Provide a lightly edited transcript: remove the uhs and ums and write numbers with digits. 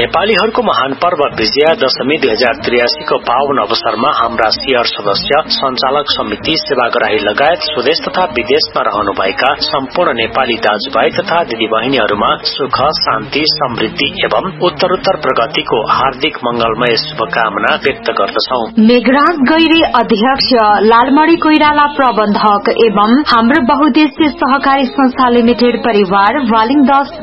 नेपालीहरूको महान पर्व विजया दशमी 2083 को पावन अवसरमा हाम्रा सियर सदस्य, संचालक समिति, सेवाग्राही लगायत स्वदेश तथा विदेशमा रहनुभएका सम्पूर्ण नेपाली दाजुभाइ तथा दिदीबहिनीहरूमा सुख, शान्ति, समृद्धि एवं उत्तरोत्तर प्रगतिको हार्दिक मंगलमय शुभकामना व्यक्त गर्दछौ। मेघराज गैरी अध्यक्ष, लालमणि कोइराला प्रबन्धक एवं हाम्रो बहुद्देश्य सहकारी संस्था लिमिटेड परिवार वालिङ 10